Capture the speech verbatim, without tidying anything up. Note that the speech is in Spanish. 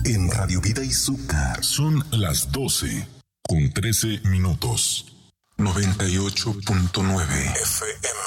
en Radio Vida y Azúcar. Son las doce con trece minutos. noventa y ocho punto nueve F M.